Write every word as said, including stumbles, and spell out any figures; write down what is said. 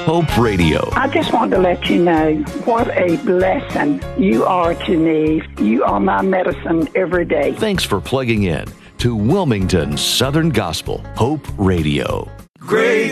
Hope Radio. I just wanted to let you know what a blessing you are to me. You are my medicine every day. Thanks for plugging in to Wilmington Southern Gospel Hope Radio. Great